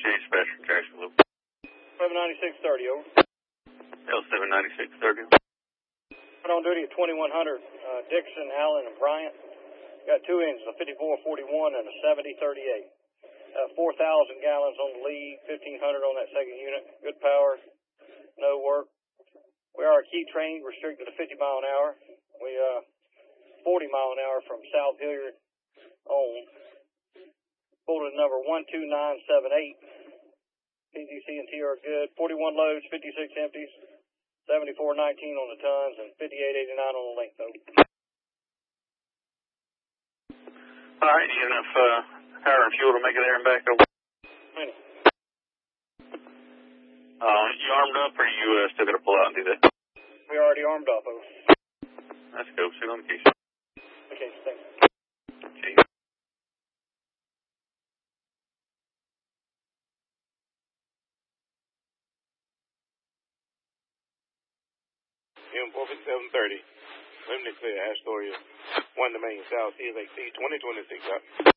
dispatch from Jacksonville. 79630, over. L79630. Put on duty at 2100, Dixon, Allen, and Bryant. Got two engines, a 5441 and a 7038. 4,000 gallons on the lead, 1,500 on that second unit. Good power, no work. We are key trained, restricted to 50 mile an hour. We 40 mile an hour from South Hilliard on. Bulletin number 12978. PGC and T are good. 41 loads, 56 empties, 7419 on the tons, and 5889 on the length though. All right, you enough power and fuel to make it there and back over? Plenty. You armed up, or you still got to pull out and do that? We already armed up, over. Let's go. Sit on the case. Okay, thanks. Okay. M45730. Limited clear, Astoria. 1 to main, South, CSXC 2026 out.